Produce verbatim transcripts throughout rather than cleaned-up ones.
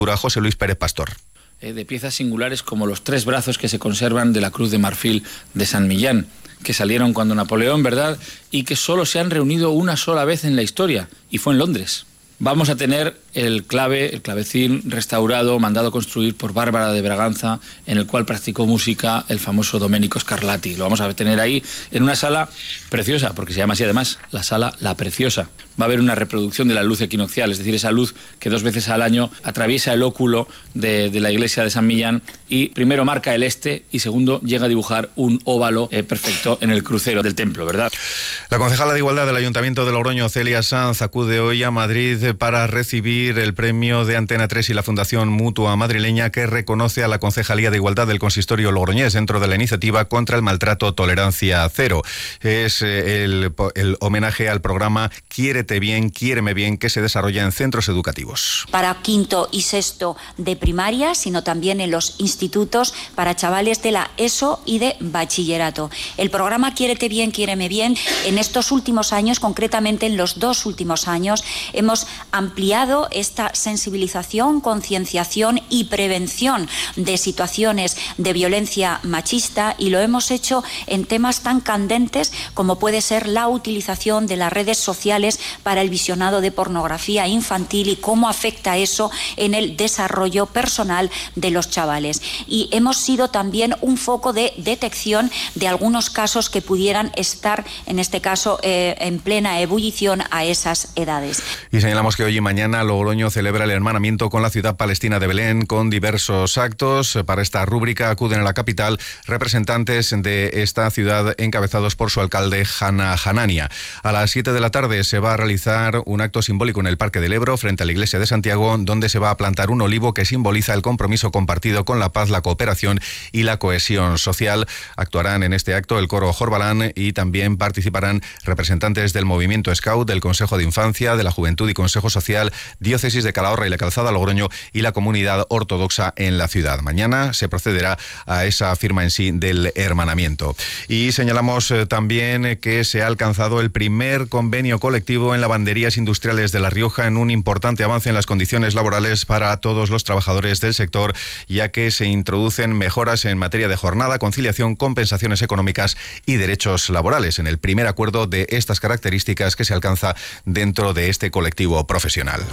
José Luis Pérez Pastor. De piezas singulares como los tres brazos que se conservan de la Cruz de Marfil de San Millán, que salieron cuando Napoleón, ¿verdad?, y que solo se han reunido una sola vez en la historia, y fue en Londres. Vamos a tener el clave, el clavecín restaurado, mandado construir por Bárbara de Braganza, en el cual practicó música el famoso Domenico Scarlatti. Lo vamos a tener ahí en una sala preciosa, porque se llama así además, la sala La Preciosa. Va a haber una reproducción de la luz equinoccial, es decir, esa luz que dos veces al año atraviesa el óculo de, de la iglesia de San Millán y primero marca el este y segundo llega a dibujar un óvalo eh, perfecto en el crucero del templo, ¿verdad? La concejala de Igualdad del Ayuntamiento de Logroño, Celia Sanz, acude hoy a Madrid para recibir el premio de Antena tres y la Fundación Mutua Madrileña que reconoce a la Concejalía de Igualdad del Consistorio logroñés dentro de la iniciativa contra el maltrato Tolerancia Cero. Es el, el homenaje al programa Quiérete Bien, Quiéreme Bien, que se desarrolla en centros educativos. Para quinto y sexto de primaria, sino también en los institutos para chavales de la ESO y de bachillerato. El programa Quiérete Bien, Quiéreme Bien, en estos últimos años, concretamente en los dos últimos años, hemos ampliado esta sensibilización, concienciación y prevención de situaciones de violencia machista y lo hemos hecho en temas tan candentes como puede ser la utilización de las redes sociales para el visionado de pornografía infantil y cómo afecta eso en el desarrollo personal de los chavales. Y hemos sido también un foco de detección de algunos casos que pudieran estar, en este caso, eh, en plena ebullición a esas edades. Y señalamos que hoy y mañana Logroño celebra el hermanamiento con la ciudad palestina de Belén con diversos actos. Para esta rúbrica acuden a la capital representantes de esta ciudad encabezados por su alcalde Hanna Hanania. A las siete de la tarde se va a realizar un acto simbólico en el Parque del Ebro frente a la iglesia de Santiago, donde se va a plantar un olivo que simboliza el compromiso compartido con la paz, la cooperación y la cohesión social. Actuarán en este acto el coro Jorbalán y también participarán representantes del movimiento Scout, del Consejo de Infancia, de la Juventud y Consejo Social, Diócesis de Calahorra y la Calzada Logroño y la comunidad ortodoxa en la ciudad. Mañana se procederá a esa firma en sí del hermanamiento. Y señalamos eh, también que se ha alcanzado el primer convenio colectivo en lavanderías industriales de La Rioja, en un importante avance en las condiciones laborales para todos los trabajadores del sector, ya que se introducen mejoras en materia de jornada, conciliación, compensaciones económicas y derechos laborales en el primer acuerdo de estas características que se alcanza dentro de este colectivo profesional.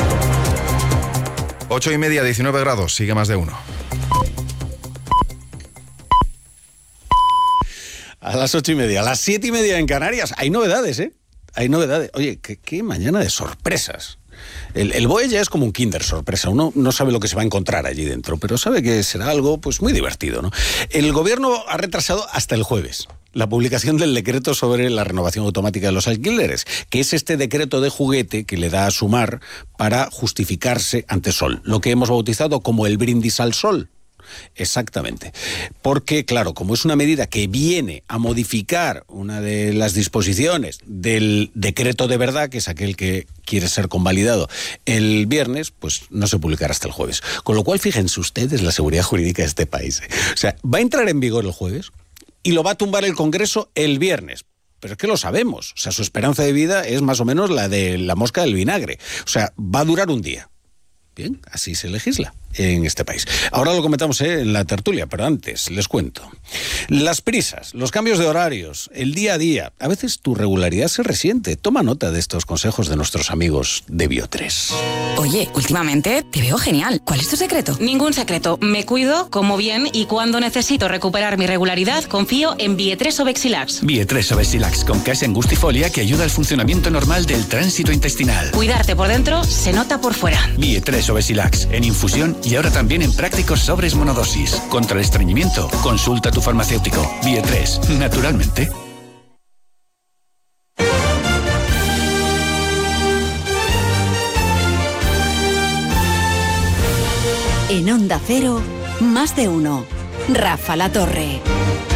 Ocho y media, diecinueve grados, sigue más de uno. A las ocho y media, a las siete y media en Canarias. Hay novedades, ¿eh? Hay novedades. Oye, qué, qué mañana de sorpresas. El, el B O E ya es como un Kinder sorpresa. Uno no sabe lo que se va a encontrar allí dentro, pero sabe que será algo pues muy divertido, ¿no? El gobierno ha retrasado hasta el jueves la publicación del decreto sobre la renovación automática de los alquileres, que es este decreto de juguete que le da a Sumar para justificarse ante Sol, lo que hemos bautizado como el brindis al sol. Exactamente. Porque, claro, como es una medida que viene a modificar una de las disposiciones del decreto de verdad, que es aquel que quiere ser convalidado el viernes, pues no se publicará hasta el jueves. Con lo cual, fíjense ustedes la seguridad jurídica de este país. O sea, va a entrar en vigor el jueves y lo va a tumbar el Congreso el viernes. Pero es que lo sabemos. O sea, su esperanza de vida es más o menos la de la mosca del vinagre. O sea, va a durar un día. Bien, así se legisla en este país. Ahora lo comentamos ¿eh? en la tertulia, pero antes les cuento. Las prisas, los cambios de horarios, el día a día. A veces tu regularidad se resiente. Toma nota de estos consejos de nuestros amigos de Bio tres. Oye, últimamente te veo genial. ¿Cuál es tu secreto? Ningún secreto. Me cuido, como bien y cuando necesito recuperar mi regularidad, confío en Bio tres Obexilax. Bio tres Obexilax con K S Angustifolia que ayuda al funcionamiento normal del tránsito intestinal. Cuidarte por dentro se nota por fuera. Bio tres Obexilax en infusión y ahora también en prácticos sobres monodosis. Contra el estreñimiento, consulta a tu farmacéutico. Bio tres, naturalmente. En Onda Cero, más de uno. Rafa La Torre.